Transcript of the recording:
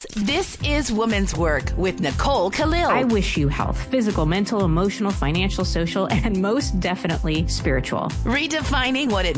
This is Woman's Work with Nicole Khalil. I wish you health, physical, mental, emotional, financial, social, and most definitely spiritual. Redefining what it